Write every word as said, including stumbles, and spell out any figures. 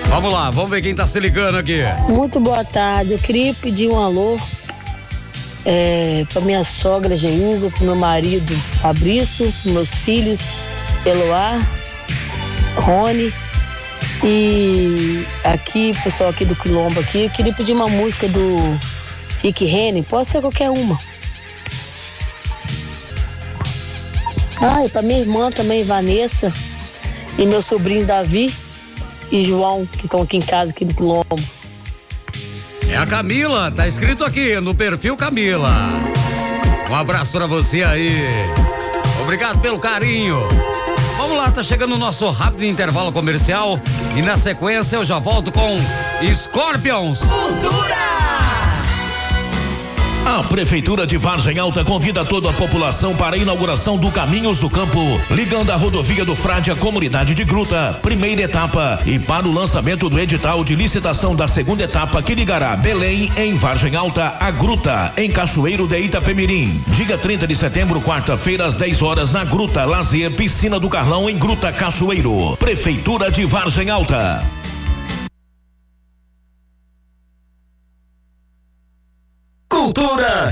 Vamos lá, vamos ver quem tá se ligando aqui. Muito boa tarde, eu queria pedir um alô é, pra minha sogra Geilza, pro meu marido Fabrício, pros meus filhos Eloá, Rony e aqui, pessoal aqui do Quilombo aqui, eu queria pedir uma música do Rick Renner, pode ser qualquer uma. Ah, e pra minha irmã também, Vanessa, e meu sobrinho Davi e João, que estão aqui em casa, aqui do Quilombo. É a Camila, tá escrito aqui no perfil Camila. Um abraço pra você aí. Obrigado pelo carinho. Vamos lá, tá chegando o nosso rápido intervalo comercial e na sequência eu já volto com Scorpions. Cultura! A Prefeitura de Vargem Alta convida toda a população para a inauguração do Caminhos do Campo, ligando a rodovia do Frade à comunidade de Gruta, primeira etapa, e para o lançamento do edital de licitação da segunda etapa que ligará Belém, em Vargem Alta, a Gruta, em Cachoeiro de Itapemirim. Dia trinta de setembro, quarta-feira, às dez horas, na Gruta Lazer, Piscina do Carlão, em Gruta, Cachoeiro. Prefeitura de Vargem Alta. Cultura